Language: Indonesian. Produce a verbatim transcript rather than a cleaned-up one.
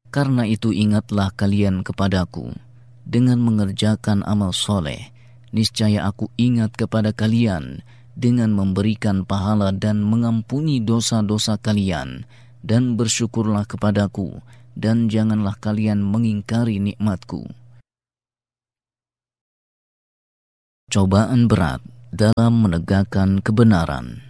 Karena itu ingatlah kalian kepadaku dengan mengerjakan amal soleh. Niscaya aku ingat kepada kalian dengan memberikan pahala dan mengampuni dosa-dosa kalian. Dan bersyukurlah kepadaku, dan janganlah kalian mengingkari nikmatku. Cobaan berat dalam menegakkan kebenaran.